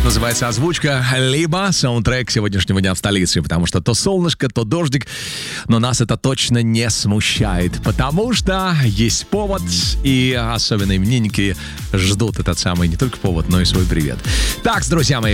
называется озвучка, либо саундтрек сегодняшнего дня в столице, потому что то солнышко, то дождик, но нас это точно не смущает, потому что есть повод, и особенно именинники ждут этот самый не только повод, но и свой привет. Так, друзья мои,